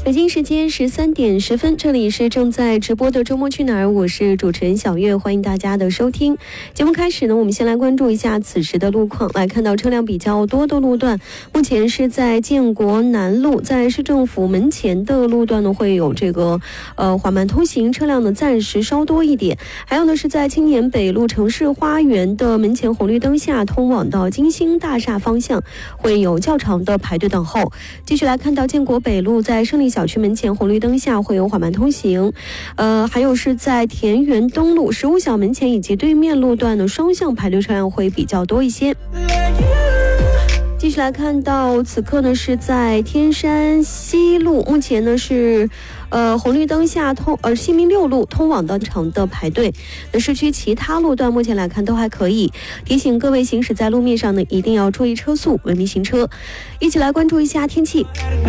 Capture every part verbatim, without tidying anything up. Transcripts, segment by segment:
北京时间十三点十分，这里是正在直播的周末去哪儿，我是主持人小月，欢迎大家的收听。节目开始呢，我们先来关注一下此时的路况。来看到车辆比较多的路段，目前是在建国南路，在市政府门前的路段呢，会有这个呃缓慢通行，车辆呢暂时稍多一点。还有呢是在青年北路城市花园的门前红绿灯下，通往到金星大厦方向会有较长的排队等候。继续来看到建国北路，在胜利小区门前红绿灯下会有缓慢通行，呃，还有是在田园东路十五小门前以及对面路段的双向排队车辆会比较多一些。继续来看到此刻呢是在天山西路，目前呢是呃红绿灯下通呃西明六路通往到长的排队。那市区其他路段目前来看都还可以，提醒各位行驶在路面上呢一定要注意车速，文明行车。一起来关注一下天气。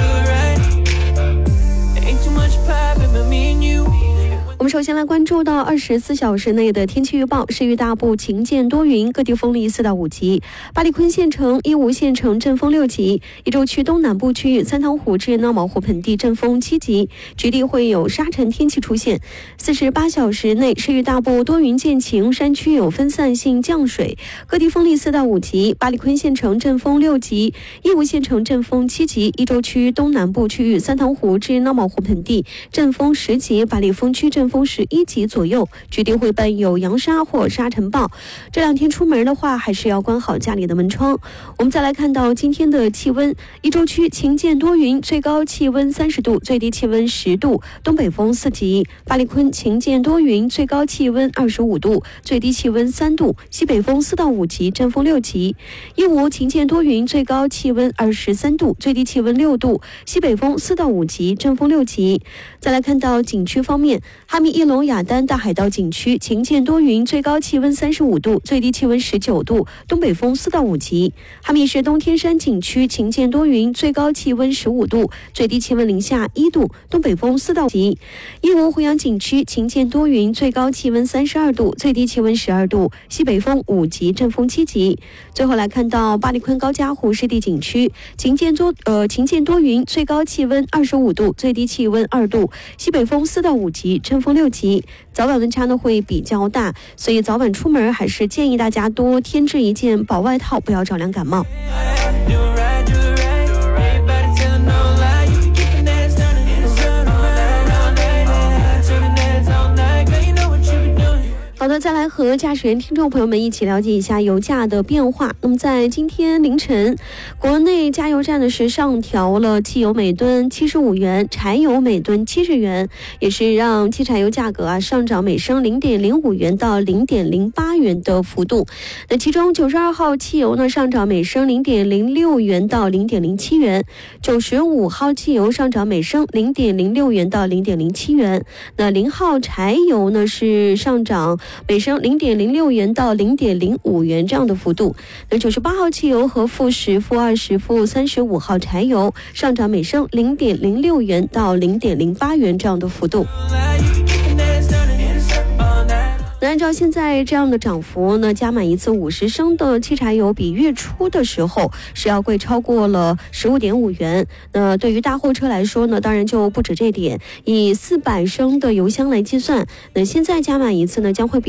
我们首先来关注到二十四小时内的天气预报。市域大部晴间多云，各地风力四到五级。巴里坤县城、义乌县城阵风六级。宜州区东南部区域三塘湖至闹毛湖盆地阵风七级，局地会有沙尘天气出现。四十八小时内，市域大部多云见晴，山区有分散性降水，各地风力四到五级。巴里坤县城阵风六级，义乌县城阵风七级。宜州区东南部区域三塘湖至闹毛湖盆地阵风十级，巴里风区阵风风十一级左右，局地会伴有扬沙或沙尘暴。这两天出门的话，还是要关好家里的门窗。我们再来看到今天的气温，宜州区晴间多云，最高气温三十度，最低气温十度，东北风四级。巴里坤晴间多云，最高气温二十五度，最低气温三度，西北风四到五级，阵风六级。义乌晴间多云，最高气温二十三度，最低气温六度，西北风四到五级，阵风六级。再来看到景区方面，哈密翼龙雅丹大海盗景区晴间多云，最高气温三十五度，最低气温十九度，东北风四到五级。哈密市东天山景区晴间多云，最高气温十五度，最低气温零下一度，东北风四到五级。义乌湖阳景区晴间多云，最高气温三十二度，最低气温十二度，西北风五级，阵风七级。最后来看到巴里坤高加湖湿地景区晴间多呃晴间多云，最高气温二十五度，最低气温二度，西北风四到五级，阵风六级。早晚温差呢会比较大，所以早晚出门还是建议大家多添置一件薄外套，不要着凉感冒。好的，再来和驾驶员听众朋友们一起了解一下油价的变化。那么在今天凌晨，国内加油站呢是上调了汽油每吨七十五元，柴油每吨七十元，也是让汽柴油价格啊上涨每升零点零五元到零点零八元的幅度。那其中九十二号汽油呢上涨每升零点零六元到零点零七元，九十五号汽油上涨每升零点零六元到零点零七元。那零号柴油呢是上涨每升零点零六元到零点零五元这样的幅度。那九十八号汽油和负十、负二十、负三十五号柴油上涨每升零点零六元到零点零八元这样的幅度。那按照现在这样的涨幅呢，加满一次五十升的汽柴油比月初的时候是要贵超过了十五点五元。那对于大货车来说呢，当然就不止这点。以四百升的油箱来计算，那现在加满一次呢，将会比